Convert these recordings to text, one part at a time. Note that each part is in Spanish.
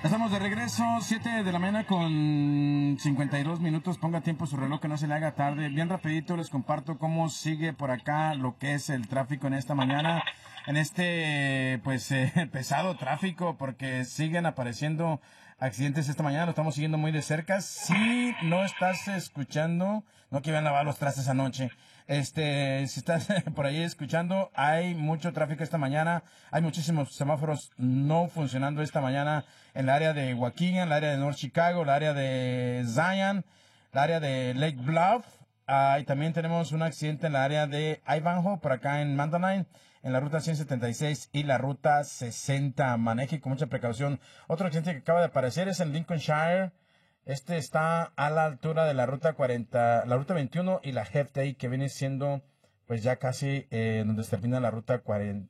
Estamos de regreso, 7 de la mañana con 52 minutos. Ponga tiempo su reloj, que no se le haga tarde. Bien rapidito les comparto cómo sigue por acá lo que es el tráfico en esta mañana. En este, pesado tráfico, porque siguen apareciendo accidentes esta mañana. Lo estamos siguiendo muy de cerca. Si no estás escuchando, no que iban a lavar los trastes anoche. Si estás por ahí escuchando, hay mucho tráfico esta mañana. Hay muchísimos semáforos no funcionando esta mañana en el área de Waukegan, el área de North Chicago, el área de Zion, el área de Lake Bluff. Y también tenemos un accidente en el área de Ivanhoe, por acá en Mandalay, en la ruta 176 y la ruta 60. Maneje con mucha precaución. Otro accidente que acaba de aparecer es en Lincolnshire. Este está a la altura de la ruta 40, la ruta 21 y la Half Day, que viene siendo pues ya casi donde se termina la ruta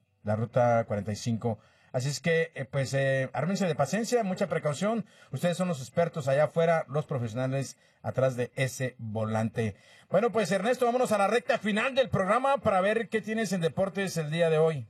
45. Así es que ármense de paciencia, mucha precaución. Ustedes son los expertos allá afuera, los profesionales atrás de ese volante. Bueno, pues Ernesto, vámonos a la recta final del programa para ver qué tienes en deportes el día de hoy.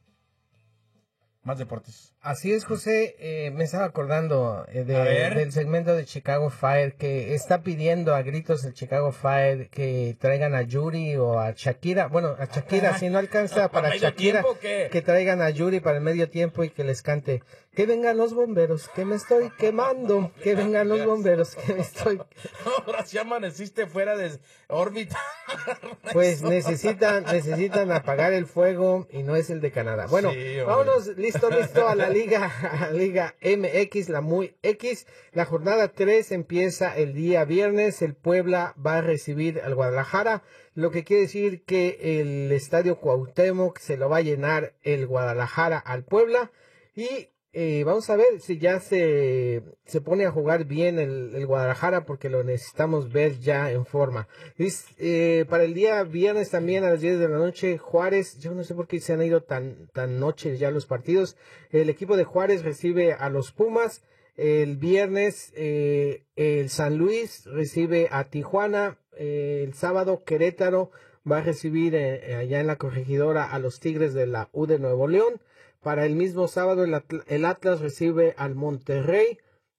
Más deportes. Así es, José. Me estaba acordando del segmento de Chicago Fire, que está pidiendo a gritos el Chicago Fire que traigan a Yuri o a Shakira. Bueno, a Shakira, si no alcanza para Shakira, que traigan a Yuri para el medio tiempo y que les cante: que vengan los bomberos, que me estoy quemando, que vengan los bomberos, que me estoy... Ahora sí amaneciste fuera de órbita. Pues necesitan apagar el fuego y no es el de Canadá. Bueno, sí, vámonos, listo a la Liga MX, la muy X. La jornada 3 empieza el día viernes. El Puebla va a recibir al Guadalajara, lo que quiere decir que el Estadio Cuauhtémoc se lo va a llenar el Guadalajara al Puebla. Y vamos a ver si ya se pone a jugar bien el Guadalajara, porque lo necesitamos ver ya en forma. Para el día viernes también a las 10 de la noche, Juárez, yo no sé por qué se han ido tan noche ya los partidos. El equipo de Juárez recibe a los Pumas. El viernes el San Luis recibe a Tijuana. El sábado Querétaro va a recibir allá en la Corregidora a los Tigres de la U de Nuevo León. Para el mismo sábado el Atlas recibe al Monterrey.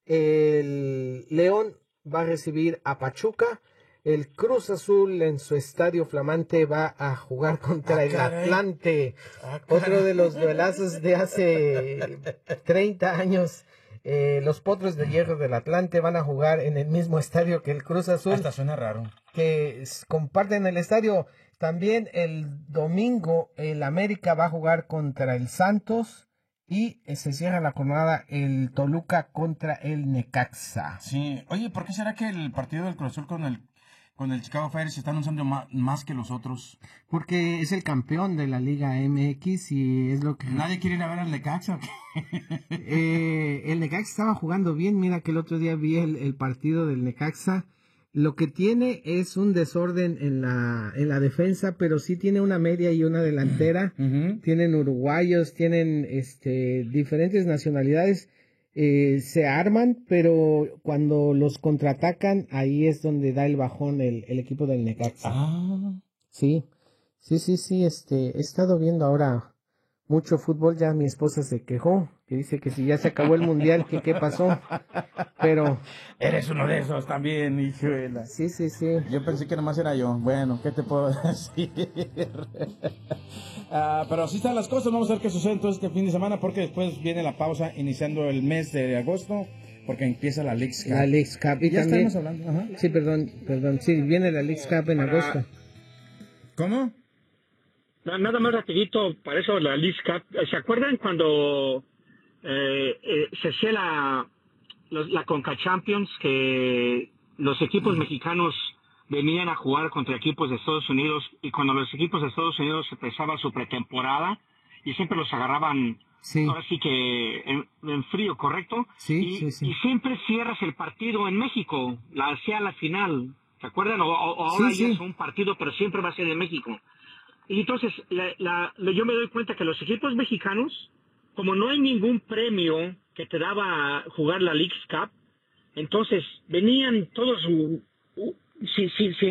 El León va a recibir a Pachuca. El Cruz Azul en su estadio flamante va a jugar contra el Atlante. Otro de los duelazos de hace 30 años. Los Potros de Hierro del Atlante van a jugar en el mismo estadio que el Cruz Azul. Hasta suena raro. Que comparten el estadio. También el domingo el América va a jugar contra el Santos y se cierra la jornada el Toluca contra el Necaxa. Sí, oye, ¿por qué será que el partido del Cruz Azul con el Chicago Fire se están usando más que los otros? Porque es el campeón de la Liga MX y es lo que... ¿Nadie quiere ir a ver al Necaxa? El Necaxa estaba jugando bien. Mira que el otro día vi el partido del Necaxa. Lo que tiene es un desorden en la defensa, pero sí tiene una media y una delantera. Uh-huh. Tienen uruguayos, tienen diferentes nacionalidades. Se arman, pero cuando los contraatacan, ahí es donde da el bajón el equipo del Necaxa. Ah. Sí. He estado viendo ahora mucho fútbol. Ya mi esposa se quejó, que dice que si ya se acabó el mundial, que qué pasó. Pero eres uno de esos también, hijuela. Sí. Yo pensé que nomás era yo. Bueno, ¿qué te puedo decir? Pero así están las cosas. Vamos a ver qué sucede entonces este fin de semana, porque después viene la pausa iniciando el mes de agosto, porque empieza la Leagues Cup. La Leagues Cup. Y ya también, estamos hablando. Ajá. Sí, perdón. Sí, viene la Leagues Cup en agosto. ¿Cómo? Nada más rapidito, para eso la Leagues Cup. ¿Se acuerdan cuando se hacía la Conca Champions, que los equipos mexicanos venían a jugar contra equipos de Estados Unidos, y cuando los equipos de Estados Unidos empezaba su pretemporada y siempre los agarraban, sí, ahora sí que en frío, ¿correcto? Sí. Y siempre cierras el partido en México, hacia la final, ¿se acuerdan? O ahora ya es un partido, pero siempre va a ser en México. Y entonces yo me doy cuenta que los equipos mexicanos, como no hay ningún premio que te daba a jugar la Leagues Cup, entonces venían todos sin